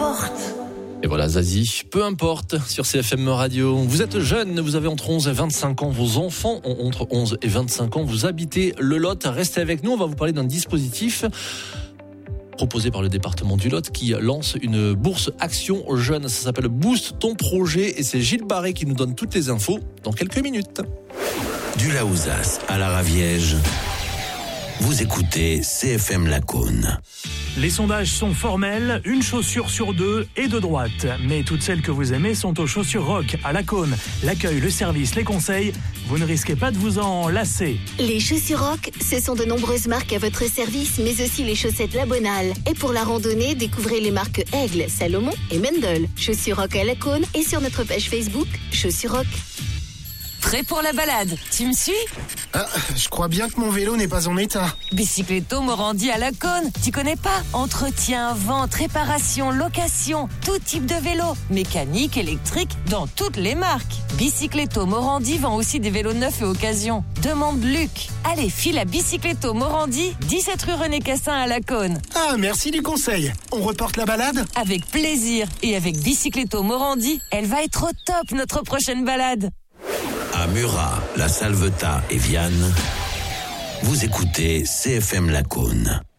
importe. Et voilà Zazie, peu importe, sur CFM Radio. Vous êtes jeune, vous avez entre 11 et 25 ans, vos enfants ont entre 11 et 25 ans, vous habitez le Lot, restez avec nous, on va vous parler d'un dispositif proposé par le département du Lot qui lance une bourse action jeunes. Ça s'appelle Boost ton projet et c'est Gilles Barré qui nous donne toutes les infos dans quelques minutes. Du Laouzas à la Raviège, vous écoutez CFM Lacaune. Les sondages sont formels, une chaussure sur deux est de droite. Mais toutes celles que vous aimez sont aux chaussures rock, à Lacaune. L'accueil, le service, les conseils, vous ne risquez pas de vous en lasser. Les chaussures rock, ce sont de nombreuses marques à votre service, mais aussi les chaussettes Labonal. Et pour la randonnée, découvrez les marques Aigle, Salomon et Mendel. Chaussures rock à Lacaune et sur notre page Facebook, Chaussures rock. Prêt pour la balade? Tu me suis? Ah, je crois bien que mon vélo n'est pas en état. Bicycletto Morandi à Lacaune. Tu connais pas? Entretien, vente, réparation, location, tout type de vélo. Mécanique, électrique, dans toutes les marques. Bicycletto Morandi vend aussi des vélos neufs et occasions. Demande Luc. Allez, file à Bicycletto Morandi, 17 rue René Cassin à Lacaune. Ah, merci du conseil. On reporte la balade? Avec plaisir. Et avec Bicycletto Morandi, elle va être au top notre prochaine balade. À Murat, La Salvetat et Vianne, vous écoutez CFM Lacaune.